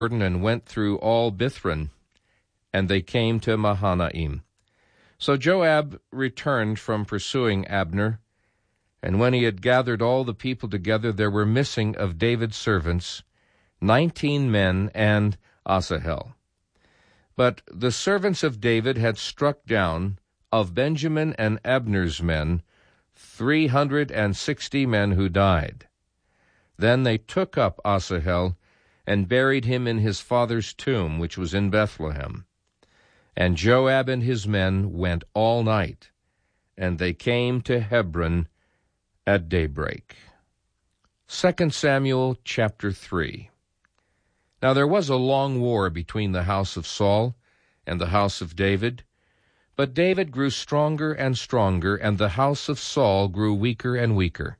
Jordan and went through all Bithron, and they came to Mahanaim. So Joab returned from pursuing Abner, and when he had gathered all the people together, there were missing of David's servants 19 men and Asahel. But the servants of David had struck down of Benjamin and Abner's men 360 men who died. Then they took up Asahel and buried him in his father's tomb, which was in Bethlehem. And Joab and his men went all night, and they came to Hebron at daybreak. 2 Samuel chapter 3. Now there was a long war between the house of Saul and the house of David, but David grew stronger and stronger, and the house of Saul grew weaker and weaker.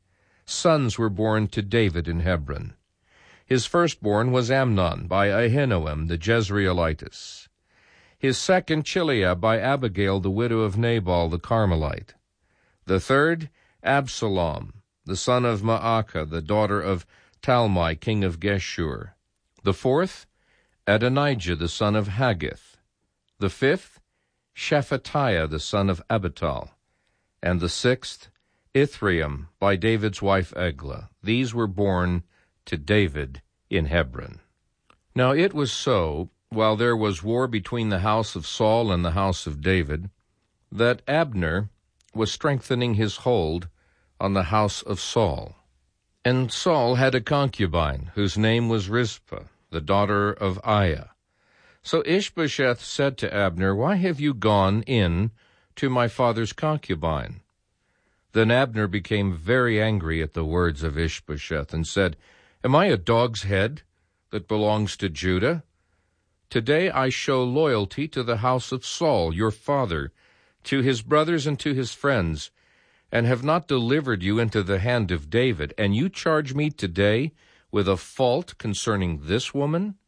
Sons were born to David in Hebron. His firstborn was Amnon by Ahinoam the Jezreelitess. His second, Chileab, by Abigail the widow of Nabal the Carmelite. The third, Absalom, the son of Maacah, the daughter of Talmai, king of Geshur. The fourth, Adonijah, the son of Haggith. The fifth, Shephatiah, the son of Abital. And the sixth, Ithream, by David's wife Eglah. These were born to David in Hebron. Now it was so, while there was war between the house of Saul and the house of David, that Abner was strengthening his hold on the house of Saul. And Saul had a concubine, whose name was Rizpah, the daughter of Aiah. So Ishbosheth said to Abner, "Why have you gone in to my father's concubine?" Then Abner became very angry at the words of Ishbosheth, and said, "Am I a dog's head that belongs to Judah? Today I show loyalty to the house of Saul, your father, to his brothers and to his friends, and have not delivered you into the hand of David, and you charge me today with a fault concerning this woman?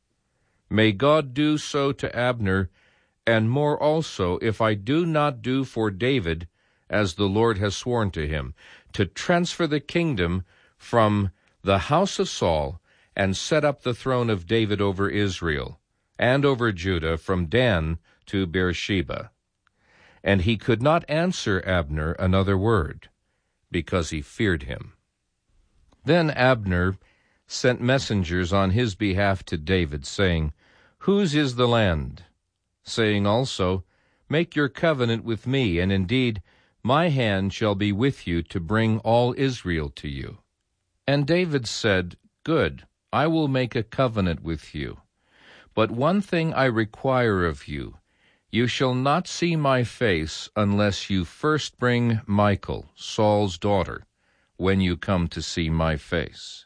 May God do so to Abner, and more also, if I do not do for David as the Lord has sworn to him, to transfer the kingdom from the house of Saul and set up the throne of David over Israel and over Judah from Dan to Beersheba." And he could not answer Abner another word, because he feared him. Then Abner sent messengers on his behalf to David, saying, "Whose is the land?" Saying also, "Make your covenant with me, and indeed my hand shall be with you to bring all Israel to you." And David said, "Good, I will make a covenant with you. But one thing I require of you, you shall not see my face unless you first bring Michal, Saul's daughter, when you come to see my face."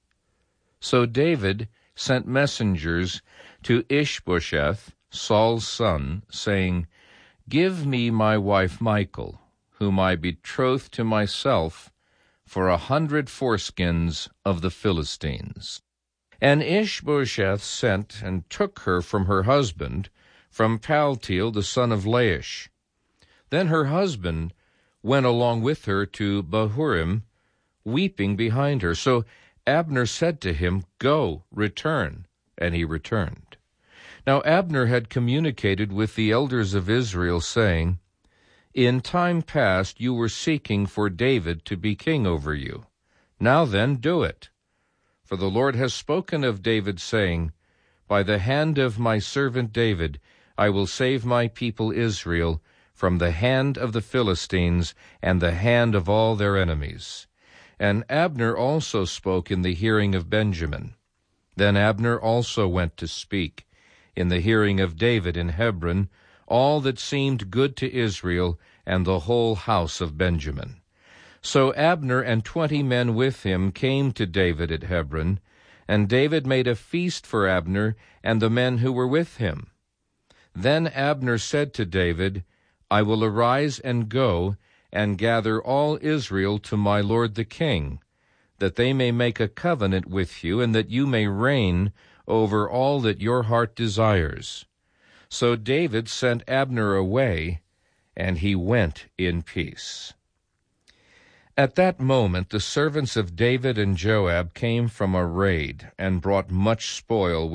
So David sent messengers to Ishbosheth, Saul's son, saying, "Give me my wife Michal, whom I betrothed to myself, for 100 foreskins of the Philistines." And Ishbosheth sent and took her from her husband, from Paltiel the son of Laish. Then her husband went along with her to Bahurim, weeping behind her. So Abner said to him, "Go, return." And he returned. Now Abner had communicated with the elders of Israel, saying, "In time past you were seeking for David to be king over you. Now then, do it. For the Lord has spoken of David, saying, By the hand of my servant David I will save my people Israel from the hand of the Philistines and the hand of all their enemies." And Abner also spoke in the hearing of Benjamin. Then Abner also went to speak in the hearing of David in Hebron all that seemed good to Israel and the whole house of Benjamin. So Abner and 20 men with him came to David at Hebron, and David made a feast for Abner and the men who were with him. Then Abner said to David, "I will arise and go and gather all Israel to my lord the king, that they may make a covenant with you, and that you may reign over all that your heart desires." So David sent Abner away, and he went in peace. At that moment the servants of David and Joab came from a raid, and brought much spoil